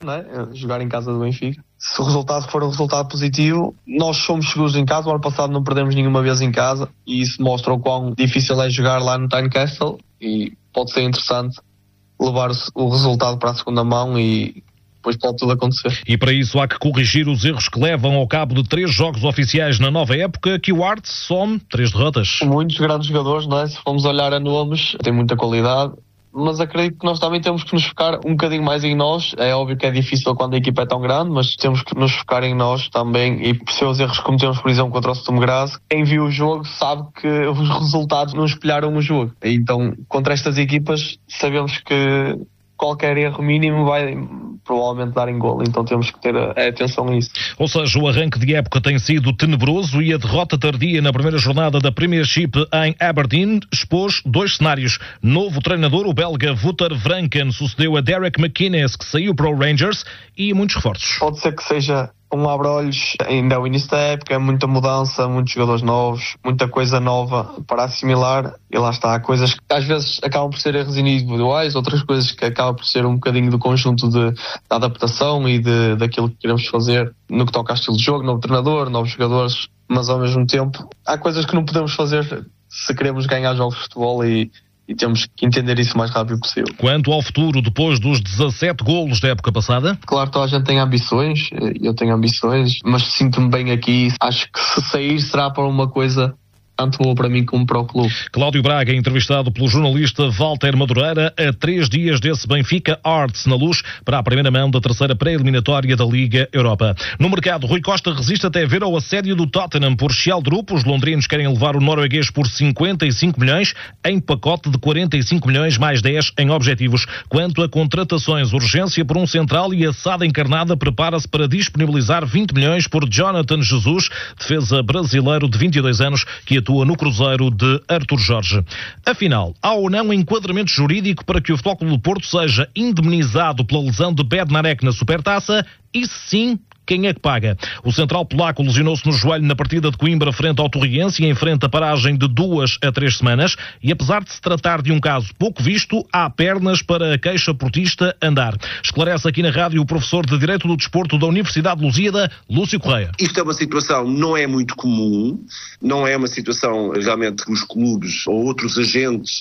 não é? Jogar em casa do Benfica. Se o resultado for um resultado positivo, nós somos seguros em casa. O ano passado não perdemos nenhuma vez em casa e isso mostra o quão difícil é jogar lá no Tynecastle e pode ser interessante levar o resultado para a segunda mão e depois pode tudo acontecer. E para isso há que corrigir os erros que levam ao cabo de 3 jogos oficiais na nova época, que o Hearts some 3 derrotas. Muitos grandes jogadores, não é? Se formos olhar a nomes, tem muita qualidade, mas acredito que nós também temos que nos focar um bocadinho mais em nós. É óbvio que é difícil quando a equipa é tão grande, mas temos que nos focar em nós também e perceber os erros que cometemos, por exemplo, contra o Sturm Graz. Quem viu o jogo sabe que os resultados não espelharam o jogo. Então, contra estas equipas, sabemos que qualquer erro mínimo vai provavelmente dar em golo, então temos que ter atenção a isso. Ou seja, o arranque de época tem sido tenebroso e a derrota tardia na primeira jornada da Premiership em Aberdeen expôs 2 cenários. Novo treinador, o belga Wouter Vranken, sucedeu a Derek McInnes, que saiu para o Rangers, e muitos reforços. Pode ser que seja um abre-olhos, ainda é o início da época, muita mudança, muitos jogadores novos, muita coisa nova para assimilar e lá está, há coisas que às vezes acabam por ser erros individuais, outras coisas que acabam por ser um bocadinho do conjunto de adaptação e daquilo que queremos fazer no que toca a estilo de jogo, novo treinador, novos jogadores, mas ao mesmo tempo há coisas que não podemos fazer se queremos ganhar jogos de futebol e temos que entender isso o mais rápido possível. Quanto ao futuro, depois dos 17 golos da época passada? Claro, toda a gente tem ambições, eu tenho ambições, mas sinto-me bem aqui. Acho que se sair será para uma coisa tanto boa para mim como para o clube. Cláudio Braga, entrevistado pelo jornalista Walter Madureira, a 3 dias desse Benfica Hearts na Luz para a primeira mão da terceira pré-eliminatória da Liga Europa. No mercado, Rui Costa resiste até ver ao assédio do Tottenham por Schjelderup. Os londrinos querem levar o norueguês por 55 milhões em pacote de 45 milhões mais 10 em objetivos. Quanto a contratações, urgência por um central e a SAD encarnada prepara-se para disponibilizar 20 milhões por Jonathan Jesus, defesa brasileiro de 22 anos que atua no Cruzeiro de Artur Jorge. Afinal, há ou não enquadramento jurídico para que o Futebol Clube do Porto seja indemnizado pela lesão de Bednarek na Supertaça? E se sim, quem é que paga? O central polaco lesionou-se no joelho na partida de Coimbra frente ao Torriense e enfrenta a paragem de 2 a 3 semanas e apesar de se tratar de um caso pouco visto, há pernas para a queixa portista andar. Esclarece aqui na rádio o professor de Direito do Desporto da Universidade de Lusíada, Lúcio Correia. Isto é uma situação não é muito comum, não é uma situação realmente que os clubes ou outros agentes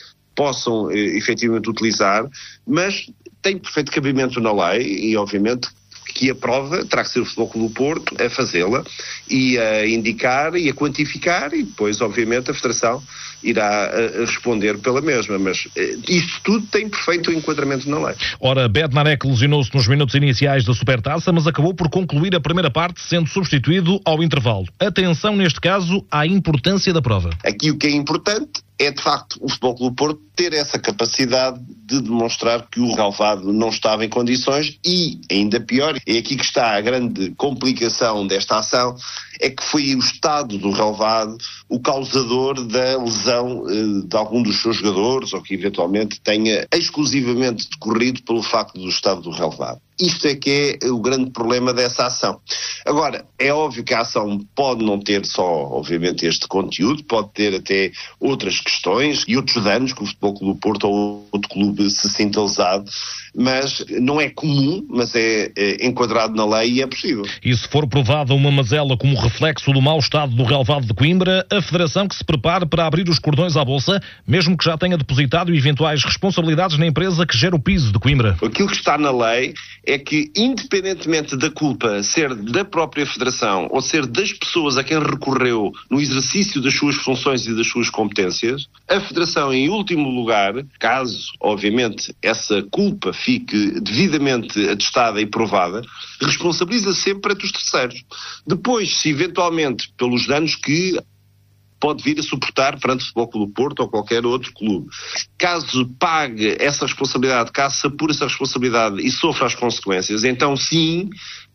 possam efetivamente utilizar, mas tem perfeito cabimento na lei e obviamente que a prova terá que ser o Futebol Clube do Porto a fazê-la e a indicar e a quantificar e depois, obviamente, a Federação irá responder pela mesma, mas isto tudo tem perfeito enquadramento na lei. Ora, Bednarek lesionou-se nos minutos iniciais da Supertaça, mas acabou por concluir a primeira parte, sendo substituído ao intervalo. Atenção, neste caso, à importância da prova. Aqui o que é importante é, de facto, o Futebol Clube do Porto ter essa capacidade de demonstrar que o relvado não estava em condições e, ainda pior, é aqui que está a grande complicação desta ação, é que foi o estado do relvado o causador da lesão de algum dos seus jogadores ou que eventualmente tenha exclusivamente decorrido pelo facto do estado do relvado. Isto é que é o grande problema dessa ação. Agora, é óbvio que a ação pode não ter só, obviamente, este conteúdo, pode ter até outras questões e outros danos que o Futebol Clube do Porto ou outro clube se sinta lesado, mas não é comum, mas é enquadrado na lei e é possível. E se for provada uma mazela como reflexo do mau estado do relvado de Coimbra, a Federação que se prepare para abrir os cordões à bolsa, mesmo que já tenha depositado eventuais responsabilidades na empresa que gera o piso de Coimbra. Aquilo que está na lei é que, independentemente da culpa ser da própria Federação ou ser das pessoas a quem recorreu no exercício das suas funções e das suas competências, a Federação, em último lugar, caso, obviamente, essa culpa fique devidamente atestada e provada, responsabiliza sempre dos terceiros. Depois, se eventualmente, pelos danos que pode vir a suportar perante o Futebol Clube do Porto ou qualquer outro clube. Caso pague essa responsabilidade, caso se apure essa responsabilidade e sofra as consequências, então sim,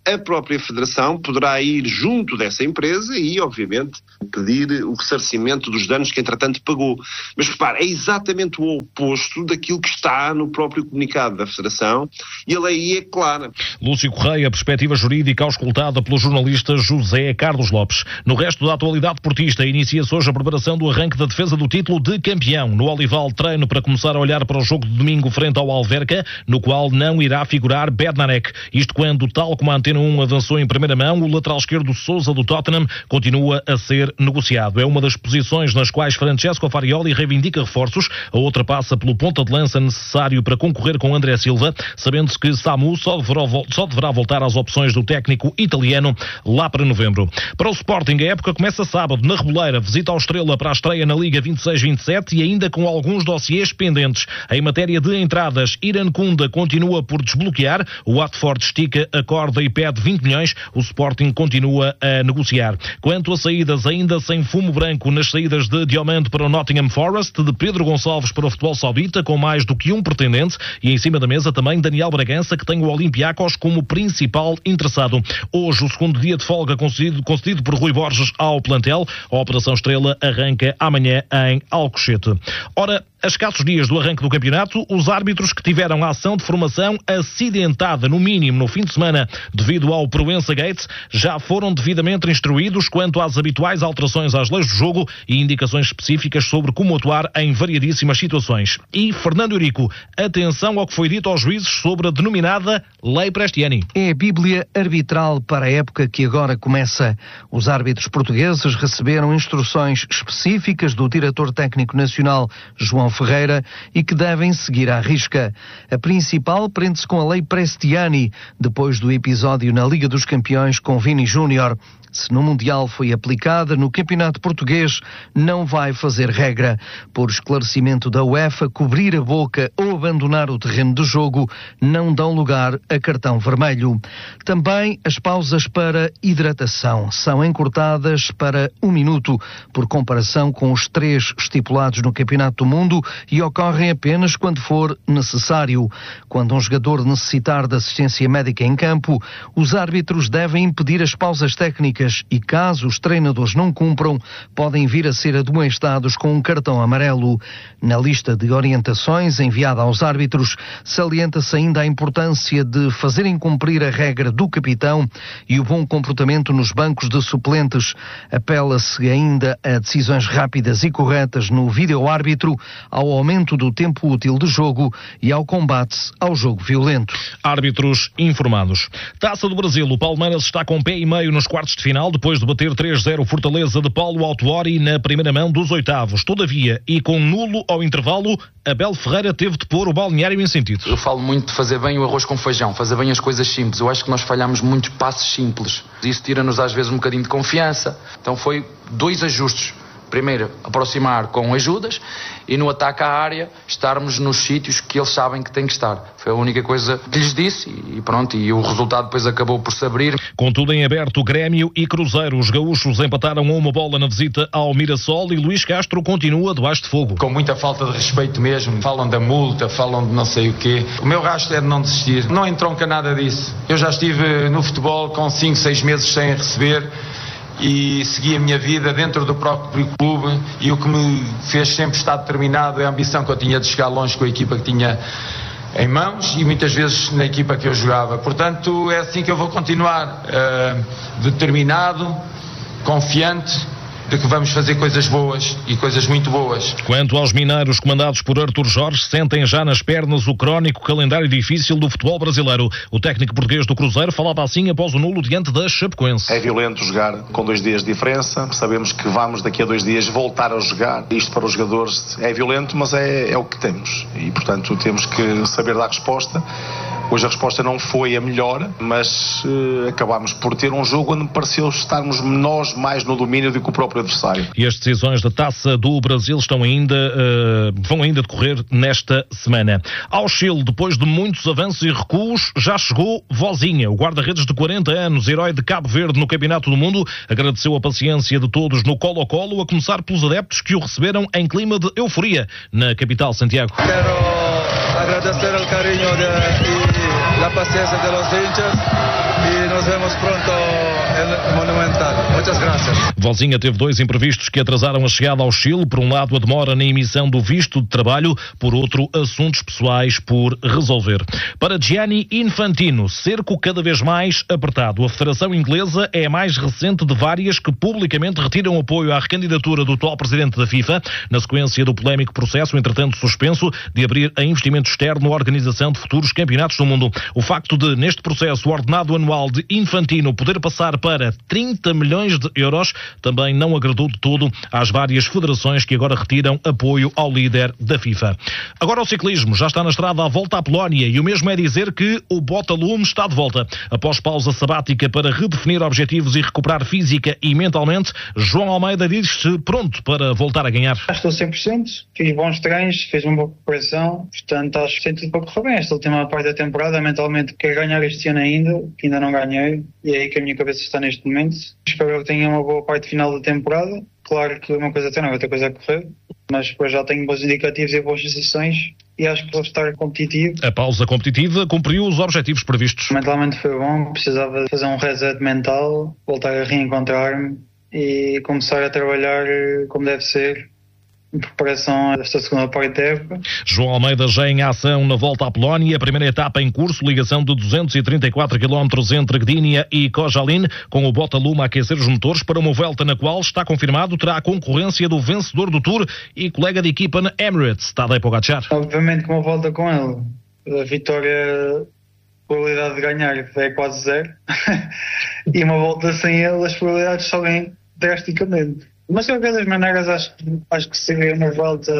a própria Federação poderá ir junto dessa empresa e, obviamente, pedir o ressarcimento dos danos que, entretanto, pagou. Mas, repare, é exatamente o oposto daquilo que está no próprio comunicado da Federação e a lei é clara. Lúcio Correia, perspectiva jurídica auscultada pelo jornalista José Carlos Lopes. No resto da atualidade portista, inicia-se hoje a preparação do arranque da defesa do título de campeão. No Olival, treino para começar a olhar para o jogo de domingo frente ao Alverca, no qual não irá figurar Bednarek. Isto quando, tal como a Antena 1 avançou em primeira mão, o lateral esquerdo Sousa do Tottenham continua a ser negociado. É uma das posições nas quais Francesco Farioli reivindica reforços. A outra passa pelo ponta de lança necessário para concorrer com André Silva, sabendo-se que Samu só deverá voltar às opções do técnico italiano lá para novembro. Para o Sporting, a época começa sábado na Reboleira, visita ao Estrela para a estreia na Liga 26-27 e ainda com alguns dossiês pendentes. Em matéria de entradas, Iran Kunda continua por desbloquear, o Watford estica a corda e pede 20 milhões, o Sporting continua a negociar. Quanto a saídas, ainda sem fumo branco nas saídas de Diomande para o Nottingham Forest, de Pedro Gonçalves para o futebol saudita, com mais do que um pretendente, e em cima da mesa também Daniel Bragança, que tem o Olympiacos como principal interessado. Hoje, o segundo dia de folga concedido por Rui Borges ao plantel. A Operação Estrela arranca amanhã em Alcochete. Ora, a escassos dias do arranque do campeonato, os árbitros que tiveram a ação de formação acidentada, no mínimo, no fim de semana, devido ao Proença Gate, já foram devidamente instruídos quanto às habituais alterações às leis do jogo e indicações específicas sobre como atuar em variedíssimas situações. E, Fernando Eurico, atenção ao que foi dito aos juízes sobre a denominada Lei Prestiani. É a Bíblia arbitral para a época que agora começa. Os árbitros portugueses receberam instruções específicas do diretor técnico nacional, João Ferreira, e que devem seguir à risca. A principal prende-se com a Lei Prestiani, depois do episódio na Liga dos Campeões com Vini Júnior. Se no Mundial foi aplicada, no Campeonato Português não vai fazer regra. Por esclarecimento da UEFA, cobrir a boca ou abandonar o terreno de jogo não dão lugar a cartão vermelho. Também as pausas para hidratação são encurtadas para 1 minuto, por comparação com os 3 estipulados no Campeonato do Mundo, e ocorrem apenas quando for necessário. Quando um jogador necessitar de assistência médica em campo, os árbitros devem impedir as pausas técnicas e, caso os treinadores não cumpram, podem vir a ser admoestados com um cartão amarelo. Na lista de orientações enviada aos árbitros, salienta-se ainda a importância de fazerem cumprir a regra do capitão e o bom comportamento nos bancos de suplentes. Apela-se ainda a decisões rápidas e corretas no vídeo-árbitro, ao aumento do tempo útil de jogo e ao combate ao jogo violento. Árbitros informados. Taça do Brasil, o Palmeiras está com pé e meio nos quartos de final, depois de bater 3-0 Fortaleza de Paulo Autuori na primeira mão dos oitavos. Todavia, e com nulo ao intervalo, Abel Ferreira teve de pôr o balneário em sentido. Eu falo muito de fazer bem o arroz com feijão, fazer bem as coisas simples. Eu acho que nós falhamos muitos passos simples. Isso tira-nos às vezes um bocadinho de confiança. Então foi 2 ajustes. Primeiro, aproximar com ajudas e no ataque à área estarmos nos sítios que eles sabem que têm que estar. Foi a única coisa que lhes disse e pronto, e o resultado depois acabou por se abrir. Contudo, em aberto, Grêmio e Cruzeiro. Os gaúchos empataram a 1 bola na visita ao Mirassol e Luís Castro continua debaixo de fogo. Com muita falta de respeito mesmo. Falam da multa, falam de não sei o quê. O meu rastro é de não desistir. Não entronca nada disso. Eu já estive no futebol com 5, 6 meses sem receber e segui a minha vida dentro do próprio clube, e o que me fez sempre estar determinado é a ambição que eu tinha de chegar longe com a equipa que tinha em mãos e muitas vezes na equipa que eu jogava. Portanto, é assim que eu vou continuar, determinado, confiante de que vamos fazer coisas boas e coisas muito boas. Quanto aos mineiros comandados por Artur Jorge, sentem já nas pernas o crónico calendário difícil do futebol brasileiro. O técnico português do Cruzeiro falava assim após o nulo diante da Chapecoense. É violento jogar com 2 dias de diferença. Sabemos que vamos daqui a 2 dias voltar a jogar. Isto para os jogadores é violento, mas é o que temos. E, portanto, temos que saber dar resposta. Hoje a resposta não foi a melhor, mas acabámos por ter um jogo onde me pareceu estarmos nós mais no domínio do que o próprio adversário. E as decisões da Taça do Brasil vão ainda decorrer nesta semana. Ao Chile, depois de muitos avanços e recuos, já chegou Vozinha. O guarda-redes de 40 anos, herói de Cabo Verde no Campeonato do Mundo, agradeceu a paciência de todos no Colo-Colo, a começar pelos adeptos que o receberam em clima de euforia na capital, Santiago. Quero agradecer o carinho e a paciência dos hinchas. e nos vemos pronto no Monumental. Muitas graças. Vozinha teve 2 imprevistos que atrasaram a chegada ao Chile. Por um lado, a demora na emissão do visto de trabalho, por outro, assuntos pessoais por resolver. Para Gianni Infantino, cerco cada vez mais apertado. A Federação Inglesa é a mais recente de várias que publicamente retiram apoio à recandidatura do atual presidente da FIFA, na sequência do polémico processo, entretanto suspenso, de abrir a investimento externo a organização de futuros campeonatos do mundo. O facto de, neste processo, o ordenado anual de Infantino poder passar para 30 milhões de euros também não agradou de todo às várias federações que agora retiram apoio ao líder da FIFA. Agora o ciclismo já está na estrada à volta à Polónia e o mesmo é dizer que o Botalume está de volta. Após pausa sabática para redefinir objetivos e recuperar física e mentalmente, João Almeida diz-se pronto para voltar a ganhar. Estou 100%, fiz bons treinos, fiz uma boa preparação, portanto acho que tem tudo para correr bem esta última parte da temporada. Mentalmente quero ganhar este ano ainda, que ainda não ganhei, e é aí que a minha cabeça está neste momento. Espero que tenha uma boa parte final da temporada. Claro que uma coisa é treinar, outra coisa é correr, mas depois já tenho bons indicativos e boas sensações e acho que vou estar competitivo. A pausa competitiva cumpriu os objetivos previstos. Mentalmente foi bom, precisava fazer um reset mental, voltar a reencontrar-me e começar a trabalhar como deve ser, em preparação a esta segunda parte da época. João Almeida já em ação na volta à Polónia, a primeira etapa em curso, ligação de 234 km entre Gdynia e Koszalin, com o Botalume a aquecer os motores para uma volta na qual, está confirmado, terá a concorrência do vencedor do Tour e colega de equipa na Emirates, Tadej Pogačar. Obviamente que uma volta com ele, a vitória, a probabilidade de ganhar é quase zero e uma volta sem ele as probabilidades sobem drasticamente. Mas de qualquer das maneiras acho que seria uma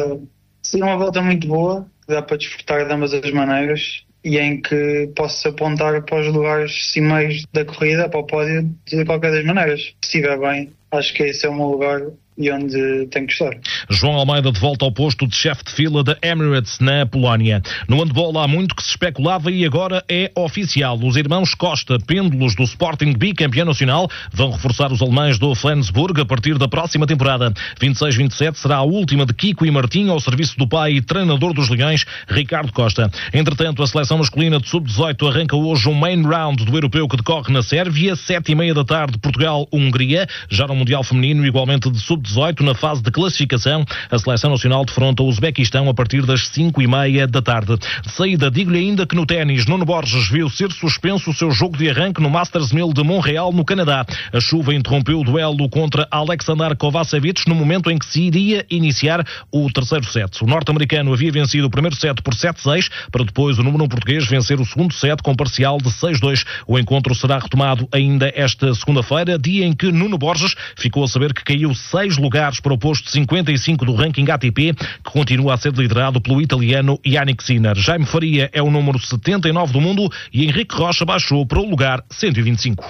volta muito boa, que dá para desfrutar de ambas as maneiras e em que posso apontar para os lugares cimeiros da corrida, para o pódio, de qualquer das maneiras. Se estiver bem, acho que esse é o meu lugar e onde tem que estar. João Almeida de volta ao posto de chefe de fila da Emirates na Polónia. No handball há muito que se especulava e agora é oficial. Os irmãos Costa, pêndulos do Sporting bicampeão nacional, vão reforçar os alemães do Flensburg a partir da próxima temporada. 26-27 será a última de Kiko e Martim ao serviço do pai e treinador dos Leões, Ricardo Costa. Entretanto, a seleção masculina de sub-18 arranca hoje um main round do europeu que decorre na Sérvia, 7h30 da tarde, Portugal-Hungria. Já no Mundial Feminino, igualmente de sub-18, na fase de classificação, a seleção nacional defronta o Uzbequistão a partir das 5h30 da tarde. De saída, digo-lhe ainda que no ténis, Nuno Borges viu ser suspenso o seu jogo de arranque no Masters 1000 de Montreal, no Canadá. A chuva interrompeu o duelo contra Alexander Kovacevic no momento em que se iria iniciar o terceiro set. O norte-americano havia vencido o primeiro set por 7-6, para depois o número 1 português vencer o segundo set com parcial de 6-2. O encontro será retomado ainda esta segunda-feira, dia em que Nuno Borges ficou a saber que caiu 6 lugares para o posto 55 do ranking ATP, que continua a ser liderado pelo italiano Yannick Sinner. Jaime Faria é o número 79 do mundo e Henrique Rocha baixou para o lugar 125.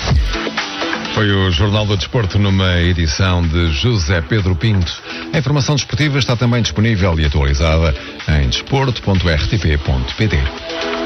Foi o Jornal do Desporto numa edição de José Pedro Pinto. A informação desportiva está também disponível e atualizada em desporto.rtp.pt.